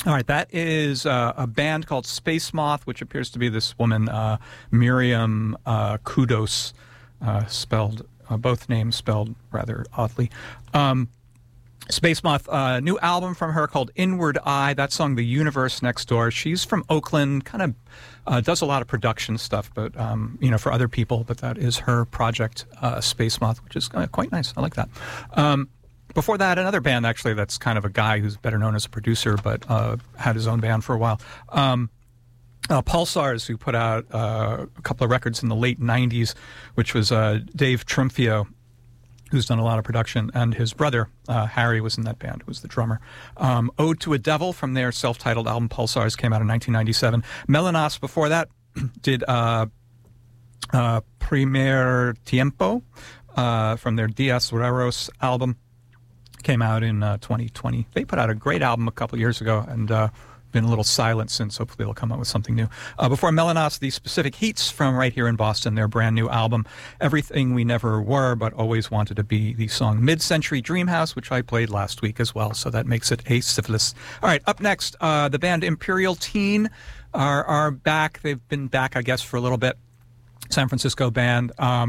All right, that is a band called Space Moth, which appears to be this woman, Miriam Kudos, spelled, both names spelled rather oddly. Space Moth, new album from her called Inward Eye. That song, The Universe Next Door. She's from Oakland, kind of does a lot of production stuff, but for other people. But that is her project, Space Moth, which is quite nice. I like that. Before that, another band actually that's kind of a guy who's better known as a producer, but had his own band for a while. Pulsars, who put out a couple of records in the late 90s, which was Dave Trumfio, who's done a lot of production, and his brother, Harry, was in that band, who was the drummer. Ode to a Devil from their self-titled album Pulsars came out in 1997. Melanos before that did Primer Tiempo from their Dias Raros album. Came out in 2020. They put out a great album a couple years ago and been a little silent since. Hopefully they'll come out with something new. Before Melanos, the Specific Heats from right here in Boston, their brand new album, Everything We Never Were But Always Wanted to Be, the song Mid-Century Dreamhouse, which I played last week as well, so that makes it a syphilis. All right, up next, the band Imperial Teen are back. They've been back, I guess, for a little bit. San Francisco band.